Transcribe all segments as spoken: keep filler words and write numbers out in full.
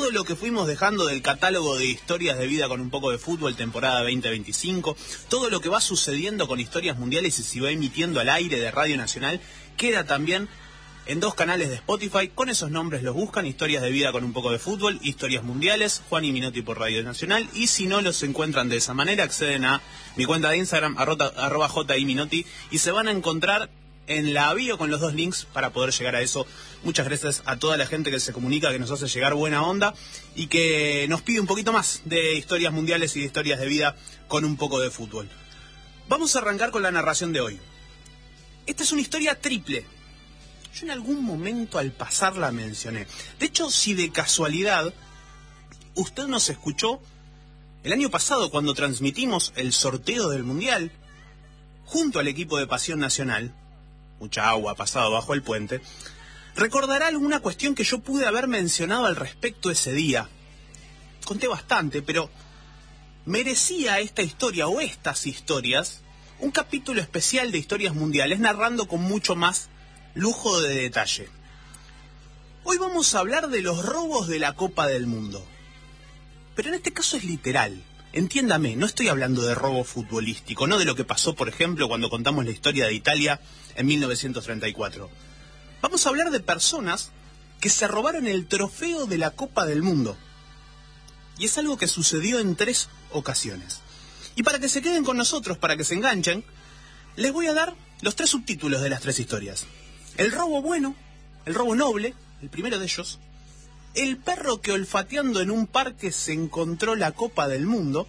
todo lo que fuimos dejando del catálogo de historias de vida con un poco de fútbol, temporada veinte veinticinco, todo lo que va sucediendo con historias mundiales y se va emitiendo al aire de Radio Nacional, queda también en dos canales de Spotify. Con esos nombres los buscan: Historias de vida con un poco de fútbol, Historias mundiales, Juan y Minotti por Radio Nacional. Y si no los encuentran de esa manera, acceden a mi cuenta de Instagram, arroba, arroba jiminotti, y se van a encontrar en la bio con los dos links para poder llegar a eso. Muchas gracias a toda la gente que se comunica, que nos hace llegar buena onda y que nos pide un poquito más de historias mundiales y de historias de vida con un poco de fútbol. Vamos a arrancar con la narración de hoy. Esta es una historia triple. Yo en algún momento al pasar la mencioné. De hecho, si de casualidad usted nos escuchó el año pasado cuando transmitimos el sorteo del Mundial junto al equipo de Pasión Nacional, mucha agua ha pasado bajo el puente, recordará alguna cuestión que yo pude haber mencionado al respecto ese día. Conté bastante, pero merecía esta historia o estas historias un capítulo especial de historias mundiales, narrando con mucho más lujo de detalle. Hoy vamos a hablar de los robos de la Copa del Mundo. Pero en este caso es literal. Entiéndame, no estoy hablando de robo futbolístico, no de lo que pasó, por ejemplo, cuando contamos la historia de Italia en mil novecientos treinta y cuatro. Vamos a hablar de personas que se robaron el trofeo de la Copa del Mundo. Y es algo que sucedió en tres ocasiones. Y para que se queden con nosotros, para que se enganchen, les voy a dar los tres subtítulos de las tres historias. El robo bueno, el robo noble, el primero de ellos, el perro que olfateando en un parque se encontró la Copa del Mundo,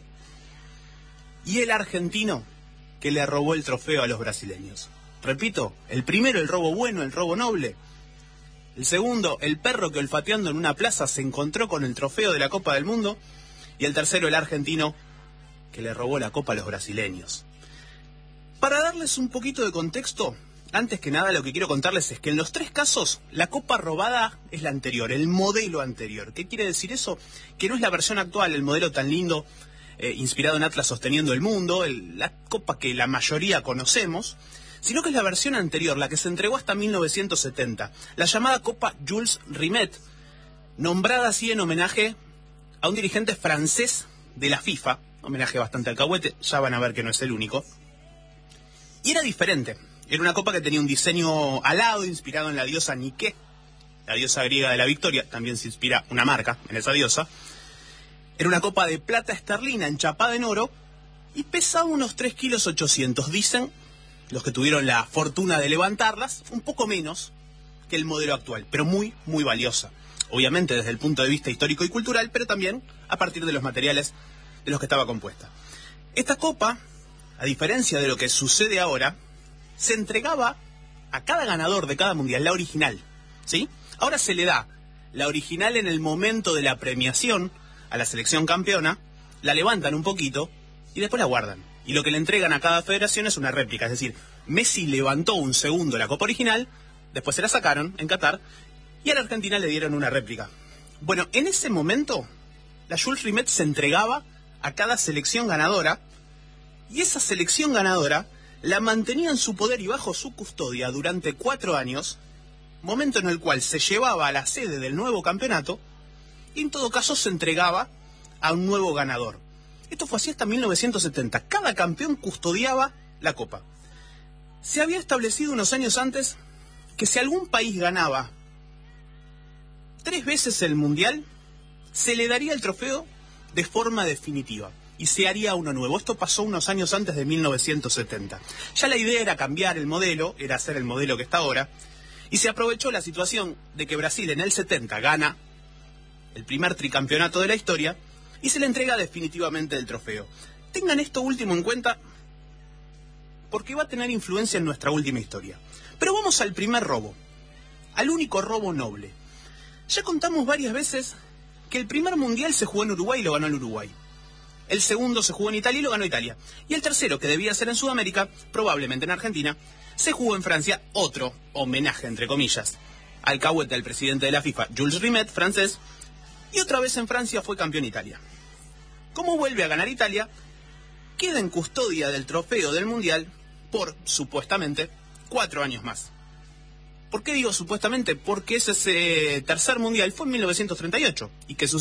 y el argentino que le robó el trofeo a los brasileños. Repito, el primero, el robo bueno, el robo noble. El segundo, el perro que olfateando en una plaza se encontró con el trofeo de la Copa del Mundo. Y el tercero, el argentino que le robó la Copa a los brasileños. Para darles un poquito de contexto, antes que nada lo que quiero contarles es que en los tres casos la copa robada es la anterior, el modelo anterior. ¿Qué quiere decir eso? Que no es la versión actual, el modelo tan lindo, eh, inspirado en Atlas sosteniendo el mundo, el, la copa que la mayoría conocemos, sino que es la versión anterior, la que se entregó hasta mil novecientos setenta, la llamada Copa Jules Rimet, nombrada así en homenaje a un dirigente francés de la FIFA, homenaje bastante alcahuete, ya van a ver que no es el único, y era diferente. Era una copa que tenía un diseño alado, inspirado en la diosa Nike, la diosa griega de la victoria. También se inspira una marca en esa diosa. Era una copa de plata esterlina enchapada en oro y pesaba unos tres kilos ochocientos. Dicen los que tuvieron la fortuna de levantarlas, un poco menos que el modelo actual, pero muy, muy valiosa. Obviamente desde el punto de vista histórico y cultural, pero también a partir de los materiales de los que estaba compuesta. Esta copa, a diferencia de lo que sucede ahora, se entregaba a cada ganador de cada mundial, la original, ¿sí? Ahora se le da la original en el momento de la premiación a la selección campeona, la levantan un poquito y después la guardan. Y lo que le entregan a cada federación es una réplica, es decir, Messi levantó un segundo la copa original, después se la sacaron en Qatar y a la Argentina le dieron una réplica. Bueno, en ese momento, la Jules Rimet se entregaba a cada selección ganadora y esa selección ganadora la mantenía en su poder y bajo su custodia durante cuatro años, momento en el cual se llevaba a la sede del nuevo campeonato y en todo caso se entregaba a un nuevo ganador. Esto fue así hasta mil novecientos setenta. Cada campeón custodiaba la copa. Se había establecido unos años antes que si algún país ganaba tres veces el mundial, se le daría el trofeo de forma definitiva y se haría uno nuevo. Esto pasó unos años antes de mil novecientos setenta. Ya la idea era cambiar el modelo, era hacer el modelo que está ahora, y se aprovechó la situación de que Brasil en el setenta gana el primer tricampeonato de la historia y se le entrega definitivamente el trofeo. Tengan esto último en cuenta porque va a tener influencia en nuestra última historia. Pero vamos al primer robo, al único robo noble. Ya contamos varias veces que el primer mundial se jugó en Uruguay y lo ganó el Uruguay. El segundo se jugó en Italia y lo ganó Italia. Y el tercero, que debía ser en Sudamérica, probablemente en Argentina, se jugó en Francia, otro homenaje, entre comillas, alcahuete al presidente de la FIFA, Jules Rimet, francés, y otra vez en Francia fue campeón Italia. Como vuelve a ganar Italia, queda en custodia del trofeo del Mundial por, supuestamente, cuatro años más. ¿Por qué digo supuestamente? Porque ese, ese tercer Mundial fue en mil novecientos treinta y ocho, y que